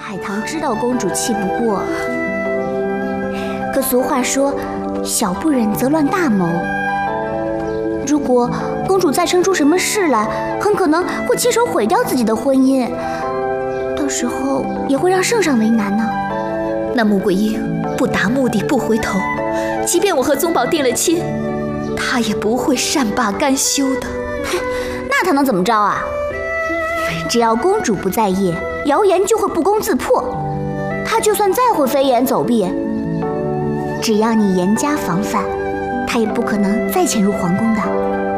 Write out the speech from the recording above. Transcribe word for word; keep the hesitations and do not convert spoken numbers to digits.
海棠知道公主气不过，可俗话说，小不忍则乱大谋。如果公主再生出什么事来，很可能会亲手毁掉自己的婚姻，到时候也会让圣上为难呢。 那穆桂英不达目的不回头，即便我和宗保定了亲，她也不会善罢甘休的。 那她能怎么着啊？只要公主不在意，谣言就会不攻自破。她就算再会飞檐走壁，只要你严加防范，她也不可能再潜入皇宫的。